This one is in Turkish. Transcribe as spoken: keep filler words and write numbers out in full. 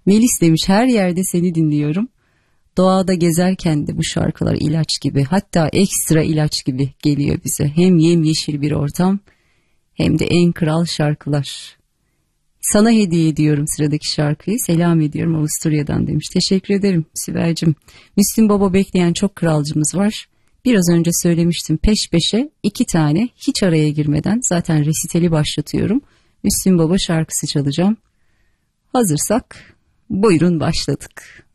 Melis demiş, her yerde seni dinliyorum. Doğada gezerken de bu şarkılar ilaç gibi, hatta ekstra ilaç gibi geliyor bize. Hem yemyeşil bir ortam hem de en kral şarkılar. Sana hediye ediyorum sıradaki şarkıyı. Selam ediyorum Avusturya'dan demiş. Teşekkür ederim Sibel'cim. Müslüm Baba bekleyen çok kralcımız var. Biraz önce söylemiştim, peş peşe iki tane hiç araya girmeden zaten resitali başlatıyorum. Müslüm Baba şarkısı çalacağım. Hazırsak buyurun, başladık.